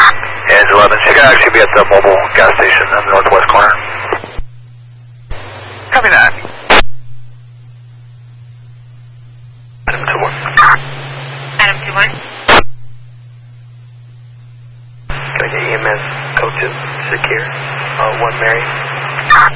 And 11, she can actually be at the mobile gas station in the northwest corner. Copy that. Item 2-1. Item 2-1. Can I get EMS coaches secure? 1 Mary.